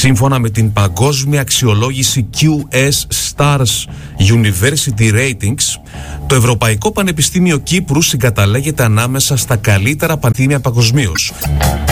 Σύμφωνα με την παγκόσμια αξιολόγηση QS Stars University Ratings, το Ευρωπαϊκό Πανεπιστήμιο Κύπρου συγκαταλέγεται ανάμεσα στα καλύτερα πανεπιστήμια παγκοσμίως.